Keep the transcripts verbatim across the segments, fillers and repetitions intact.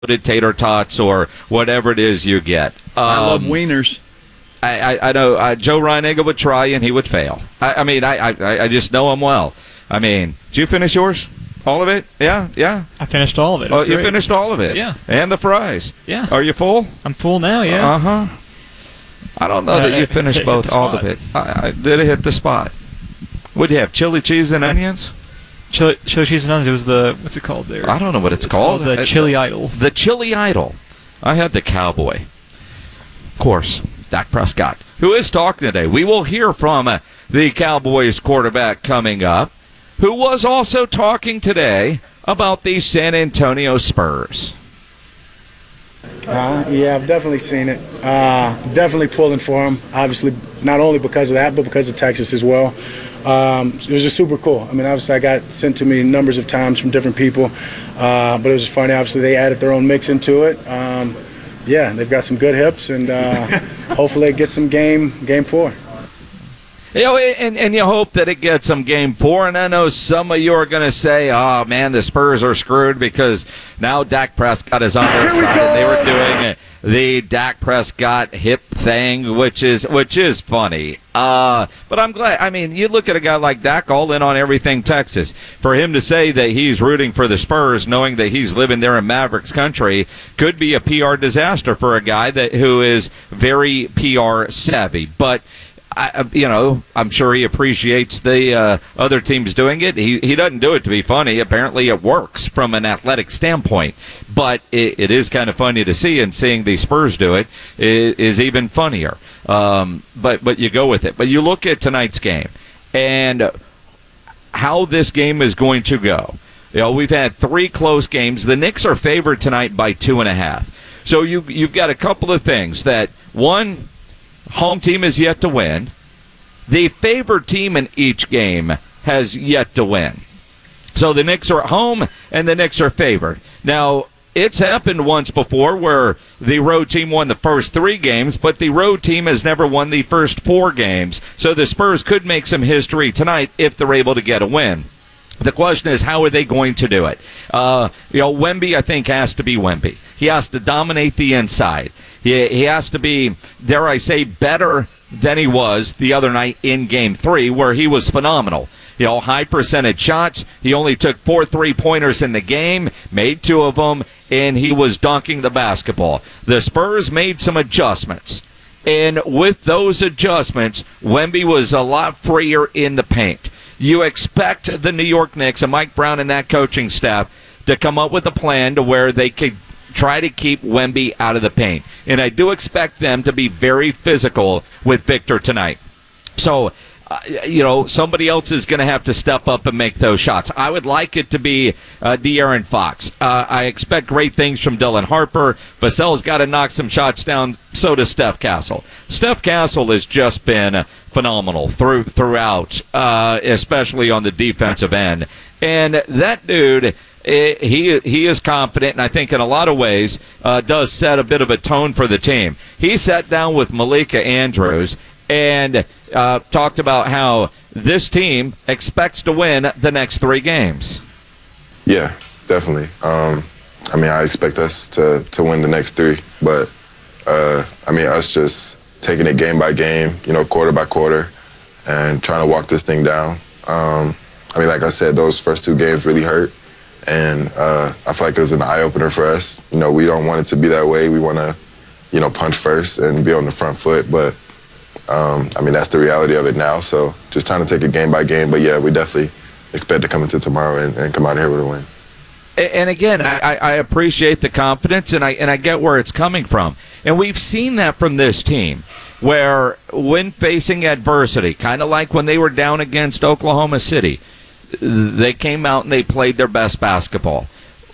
tater tots or whatever it is you get. Um, I love wieners. I, I, I know uh, Joe Reiniger would try and he would fail. I, I mean, I, I I just know him well. I mean, did you finish yours? All of it? Yeah, yeah. I finished all of it. it oh, you great. finished all of it? Yeah. And the fries? Yeah. Are you full? I'm full now, yeah. Uh-huh. I don't know Uh, that you it- finished it hit both, the all of spot. it. I, I, did it hit the spot? What do you have, chili cheese and onions? Chili, chili cheese and onions. It was the, what's it called there? I don't know what it's, It's called. called the Uh, Chili Idol. The Chili Idol. I had the Cowboy. Of course, Dak Prescott, who is talking today. We will hear from uh, the Cowboys quarterback coming up, who was also talking today about the San Antonio Spurs. Uh, yeah, I've definitely seen it. Uh, definitely pulling for him. Obviously, not only because of that, but because of Texas as well. Um, it was just super cool. I mean, obviously, I got sent to me numbers of times from different people, uh, but it was just funny. Obviously, they added their own mix into it. Um, yeah, they've got some good hips, and uh, hopefully, it gets some game game four. You know, and, and you hope that it gets some game four. And I know some of you are going to say, oh, man, the Spurs are screwed because now Dak Prescott is on their side. And they were doing the Dak Prescott hip thing, which is which is funny. Uh, but I'm glad. I mean, you look at a guy like Dak, all in on everything Texas. For him to say that he's rooting for the Spurs, knowing that he's living there in Mavericks country, could be a P R disaster for a guy that who is very P R savvy. But I, you know, I'm sure he appreciates the uh, other teams doing it. He he doesn't do it to be funny. Apparently, it works from an athletic standpoint. But it, it is kind of funny to see, and seeing the Spurs do it is, is even funnier. Um, but but you go with it. But you look at tonight's game and how this game is going to go. You know, we've had three close games. The Knicks are favored tonight by two and a half. So you you've got a couple of things that one. Home team is yet to win. The favored team in each game has yet to win. So the Knicks are at home, and the Knicks are favored. Now, it's happened once before where the road team won the first three games, but the road team has never won the first four games. So the Spurs could make some history tonight if they're able to get a win. The question is, how are they going to do it? Uh, you know, Wemby, I think, has to be Wemby. He has to dominate the inside. He, he has to be, dare I say, better than he was the other night in Game three, where he was phenomenal. You know, high percentage shots. He only took four three-pointers in the game, made two of them, and he was dunking the basketball. The Spurs made some adjustments. And with those adjustments, Wemby was a lot freer in the paint. You expect the New York Knicks and Mike Brown and that coaching staff to come up with a plan to where they could try to keep Wemby out of the paint. And I do expect them to be very physical with Victor tonight. So, uh, you know, somebody else is going to have to step up and make those shots. I would like it to be uh, De'Aaron Fox. Uh, I expect great things from Dylan Harper. Vassell's got to knock some shots down. So does Steph Castle. Steph Castle has just been phenomenal through throughout, uh, especially on the defensive end. And that dude, he he is confident, and I think in a lot of ways uh, does set a bit of a tone for the team. He sat down with Malika Andrews and uh, talked about how this team expects to win the next three games. Yeah, definitely. Um, I mean, I expect us to, to win the next three, but, uh, I mean, us just taking it game by game, you know, quarter by quarter, and trying to walk this thing down. Um, I mean, like I said, those first two games really hurt, and uh, I feel like it was an eye-opener for us. You know, we don't want it to be that way. We want to, you know, punch first and be on the front foot, but, um, I mean, that's the reality of it now, so just trying to take it game by game, but, yeah, we definitely expect to come into tomorrow and, and come out here with a win. And again, I, I appreciate the confidence, and I and I get where it's coming from. And we've seen that from this team, where when facing adversity, kind of like when they were down against Oklahoma City, they came out and they played their best basketball.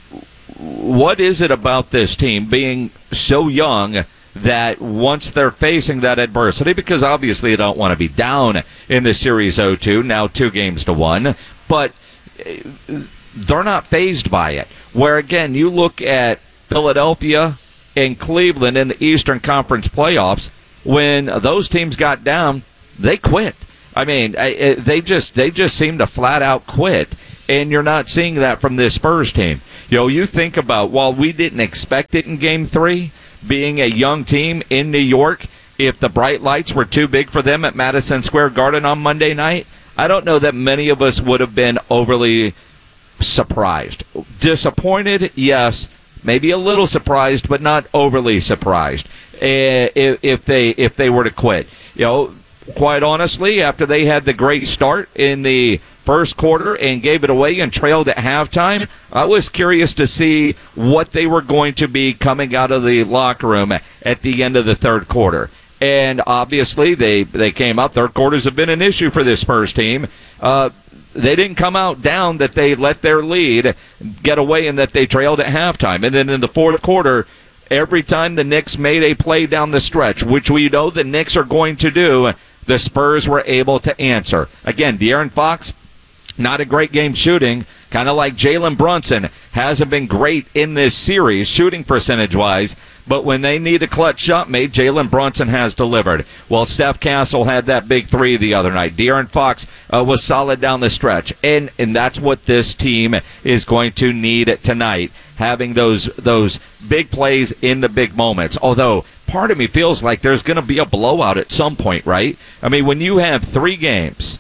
What is it about this team being so young that once they're facing that adversity, because obviously they don't want to be down in the Series oh two, now two games to one, but they're not fazed by it. Where, again, you look at Philadelphia and Cleveland in the Eastern Conference playoffs, when those teams got down, they quit. I mean, they just they just seem to flat out quit. and you're not seeing that from this Spurs team. You know, you think about, while we didn't expect it in Game three, being a young team in New York, if the bright lights were too big for them at Madison Square Garden on Monday night, I don't know that many of us would have been overly surprised. Disappointed, yes. Maybe a little surprised, but not overly surprised uh, if, if they if they were to quit. You know, quite honestly, after they had the great start in the first quarter and gave it away and trailed at halftime, I was curious to see what they were going to be coming out of the locker room at the end of the third quarter. And obviously, they, they came out. Third quarters have been an issue for this Spurs team. Uh, they didn't come out down that they let their lead get away and that they trailed at halftime. And then in the fourth quarter, every time the Knicks made a play down the stretch, which we know the Knicks are going to do, the Spurs were able to answer. Again, De'Aaron Fox, not a great game shooting, kind of like Jalen Brunson, hasn't been great in this series shooting percentage-wise, but when they need a clutch shot made, Jalen Brunson has delivered. Well, Steph Castle had that big three the other night. De'Aaron Fox uh, was solid down the stretch, and and that's what this team is going to need tonight, having those those big plays in the big moments. Although part of me feels like there's going to be a blowout at some point, right? I mean, when you have three games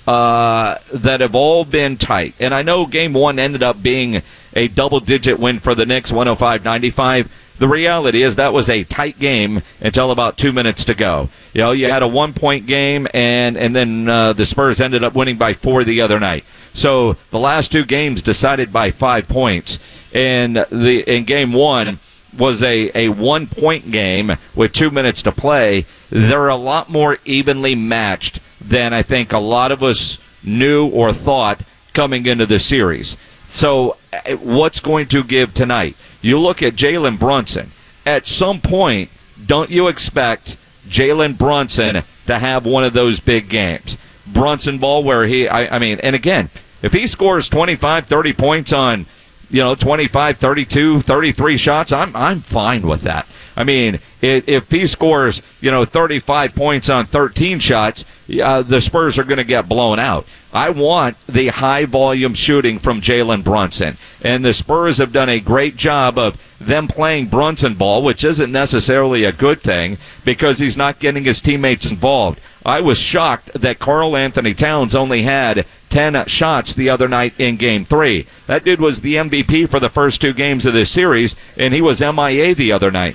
uh, that have all been tight, and I know game one ended up being a double-digit win for the Knicks, one oh five ninety-five. The reality is that was a tight game until about two minutes to go. You know, you had a one-point game, and and then uh, the Spurs ended up winning by four the other night. So the last two games decided by five points, and the in game one was a, a one-point game with two minutes to play. They're a lot more evenly matched than I think a lot of us knew or thought coming into the series. So what's going to give tonight? You look at Jalen Brunson. At some point, don't you expect Jalen Brunson to have one of those big games? Brunson ball where he, I, I mean, and again, if he scores twenty-five, thirty points on, you know, twenty-five, thirty-two, thirty-three shots, I'm I'm fine with that. I mean, if, if he scores, you know, thirty-five points on thirteen shots, uh, the Spurs are going to get blown out. I want the high-volume shooting from Jalen Brunson. And the Spurs have done a great job of them playing Brunson ball, which isn't necessarily a good thing because he's not getting his teammates involved. I was shocked that Karl Anthony Towns only had ten shots the other night in Game three. That dude was the M V P for the first two games of this series, and he was M I A the other night.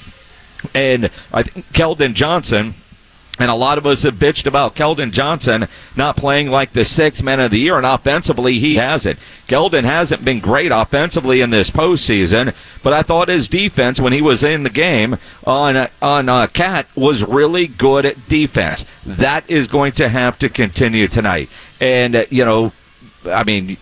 And I think Keldon Johnson, and a lot of us have bitched about Keldon Johnson not playing like the sixth man of the year, and offensively he hasn't. Keldon hasn't been great offensively in this postseason, but I thought his defense when he was in the game on on uh, Cat was really good at defense. That is going to have to continue tonight. And, uh, you know, I mean,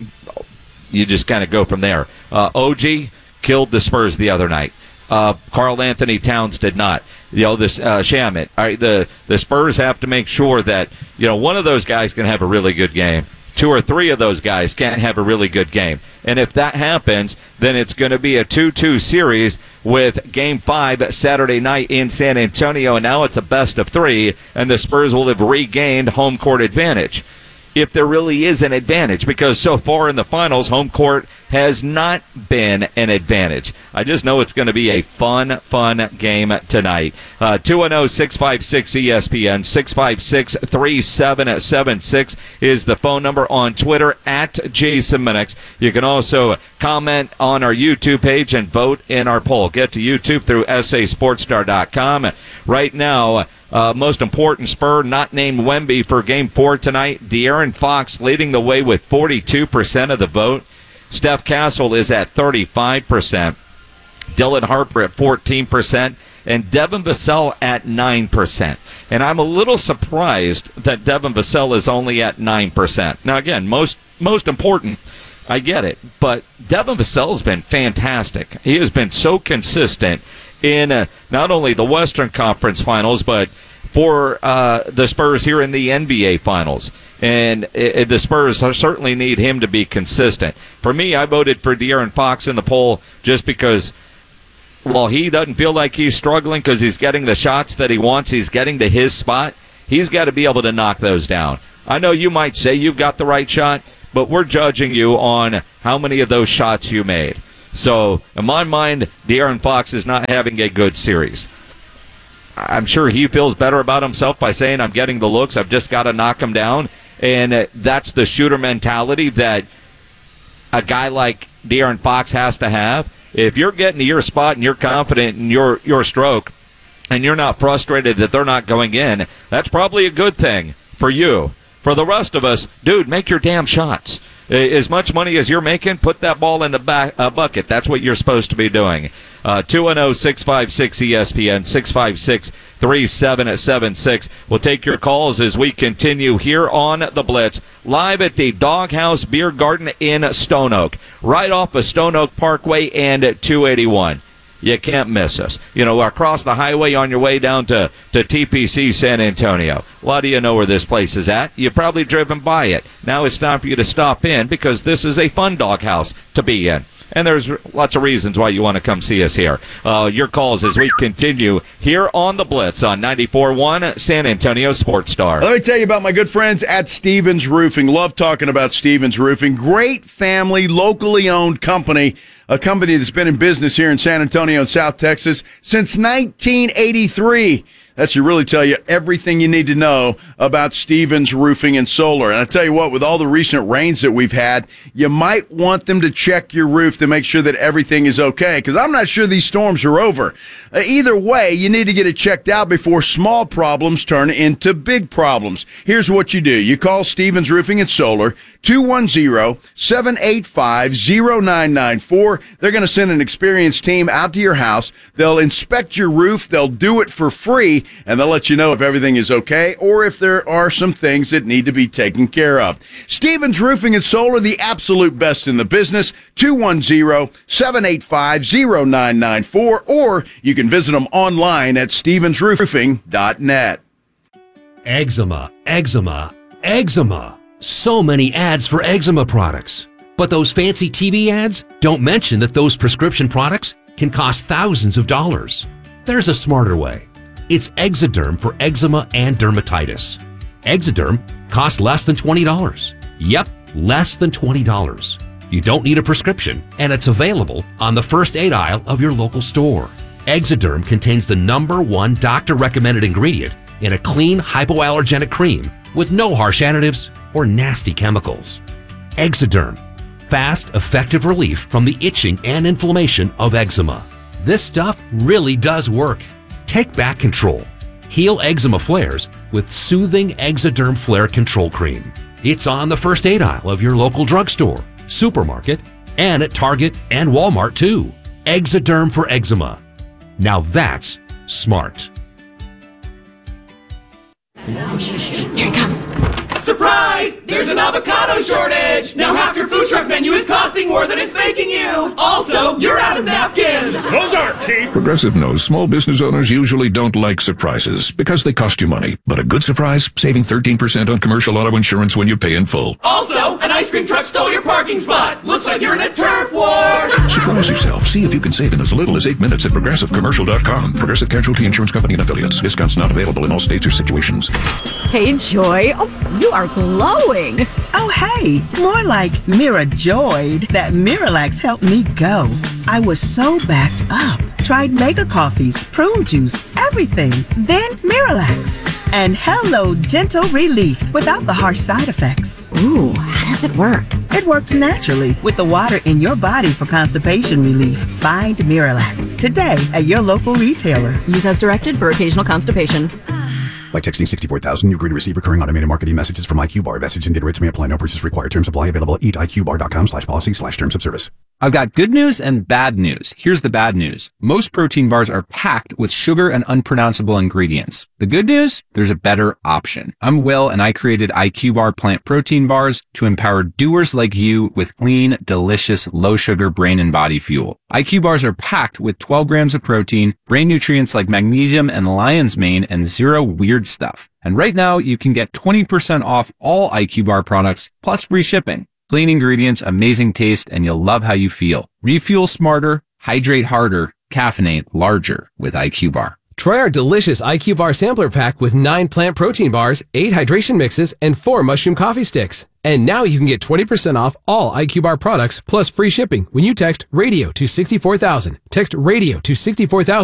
you just kind of go from there. Uh, O G killed the Spurs the other night. Uh, Karl Anthony Towns did not. You know, this uh, Shamet. All right, the the Spurs have to make sure that, you know, one of those guys can have a really good game. Two or three of those guys can't have a really good game. And if that happens, then it's going to be a two two series with Game five Saturday night in San Antonio, and now it's a best of three, and the Spurs will have regained home court advantage. If there really is an advantage, because so far in the finals, home court has not been an advantage. I just know it's going to be a fun, fun game tonight. Uh, two one zero, six five six, E S P N, six five six, three seven seven six is the phone number on Twitter, at Jason Minix. You can also comment on our YouTube page and vote in our poll. Get to YouTube through S A Sports Star dot com. Right now, Uh, most important Spur, not named Wemby for Game four tonight. De'Aaron Fox leading the way with forty-two percent of the vote. Steph Castle is at thirty-five percent. Dylan Harper at fourteen percent. And Devin Vassell at nine percent. And I'm a little surprised that Devin Vassell is only at nine percent. Now, again, most most important, I get it. But Devin Vassell has been fantastic. He has been so consistent in uh, not only the Western Conference Finals, but for uh, the Spurs here in the N B A Finals. And uh, the Spurs certainly need him to be consistent. For me, I voted for De'Aaron Fox in the poll just because, while he doesn't feel like he's struggling because he's getting the shots that he wants, he's getting to his spot, he's got to be able to knock those down. I know you might say you've got the right shot, but we're judging you on how many of those shots you made. So, in my mind, De'Aaron Fox is not having a good series. I'm sure he feels better about himself by saying, I'm getting the looks, I've just got to knock him down. And uh, that's the shooter mentality that a guy like De'Aaron Fox has to have. If you're getting to your spot and you're confident in your, your stroke and you're not frustrated that they're not going in, that's probably a good thing for you. For the rest of us, dude, make your damn shots. As much money as you're making, put that ball in the back, uh, bucket. That's what you're supposed to be doing. Uh, two one zero, six five six, E S P N, six five six, three seven seven six. We'll take your calls as we continue here on The Blitz, live at the Doghouse Beer Garden in Stone Oak, right off of Stone Oak Parkway and two eighty-one. You can't miss us. You know, across the highway on your way down to, to T P C San Antonio. A lot of you know where this place is at. You've probably driven by it. Now it's time for you to stop in because this is a fun doghouse to be in. And there's lots of reasons why you want to come see us here. Uh, your calls as we continue here on The Blitz on ninety-four point one San Antonio Sports Star. Let me tell you about my good friends at Stevens Roofing. Love talking about Stevens Roofing. Great family, locally owned company. A company that's been in business here in San Antonio and South Texas since nineteen eighty-three. That should really tell you everything you need to know about Stevens Roofing and Solar. And I tell you what, with all the recent rains that we've had, you might want them to check your roof to make sure that everything is okay, because I'm not sure these storms are over. Uh, either way, you need to get it checked out before small problems turn into big problems. Here's what you do. You call Stevens Roofing and Solar, two one zero, seven eight five, zero nine nine four. They're going to send an experienced team out to your house. They'll inspect your roof. They'll do it for free. And they'll let you know if everything is okay or if there are some things that need to be taken care of. Stevens Roofing and Solar, the absolute best in the business, two one zero, seven eight five, zero nine nine four, or you can visit them online at stevens roofing dot net. Eczema, eczema, eczema. So many ads for eczema products. But those fancy T V ads don't mention that those prescription products can cost thousands of dollars. There's a smarter way. It's Exoderm for eczema and dermatitis. Exoderm costs less than twenty dollars. Yep, less than twenty dollars. You don't need a prescription, and it's available on the first aid aisle of your local store. Exoderm contains the number one doctor-recommended ingredient in a clean, hypoallergenic cream with no harsh additives or nasty chemicals. Exoderm, fast, effective relief from the itching and inflammation of eczema. This stuff really does work. Take back control. Heal eczema flares with soothing Exoderm Flare Control Cream. It's on the first aid aisle of your local drugstore, supermarket, and at Target and Walmart too. Exoderm for eczema. Now that's smart. Here it comes. Surprise! There's an avocado shortage! Now half your food truck menu is costing more than it's making you! Also, you're out of napkins! Those aren't cheap! Progressive knows small business owners usually don't like surprises because they cost you money. But a good surprise? Saving thirteen percent on commercial auto insurance when you pay in full. Also, an ice cream truck stole your parking spot! Looks like you're in a turf war! Surprise yourself. See if you can save in as little as eight minutes at progressive commercial dot com. Progressive Casualty Insurance Company and Affiliates. Discounts not available in all states or situations. Hey, Joy. Oh, you are glowing. Oh, hey. More like Mirajoyed. That Miralax helped me go. I was so backed up. Tried mega coffees, prune juice, everything. Then Miralax. And hello, gentle relief without the harsh side effects. Ooh, how does it work? It works naturally with the water in your body for constipation relief. Find Miralax today at your local retailer. Use as directed for occasional constipation. By texting sixty-four thousand, you agree to receive recurring automated marketing messages from iQBar. Message and data rates may apply. No purchase required. Terms apply. Available at eat I Q bar dot com slash policy slash terms of service. I've got good news and bad news. Here's the bad news. Most protein bars are packed with sugar and unpronounceable ingredients. The good news? There's a better option. I'm Will, and I created iQBar plant protein bars to empower doers like you with clean, delicious, low-sugar brain and body fuel. iQBars are packed with twelve grams of protein, brain nutrients like magnesium and lion's mane, and zero weird stuff. And right now, you can get twenty percent off all iQBar products, plus free shipping. Clean ingredients, amazing taste, and you'll love how you feel. Refuel smarter, hydrate harder, caffeinate larger with iQBar. Try our delicious iQBar sampler pack with nine plant protein bars, eight hydration mixes, and four mushroom coffee sticks. And now you can get twenty percent off all I Q Bar products plus free shipping when you text radio to sixty-four thousand. Text radio to sixty-four thousand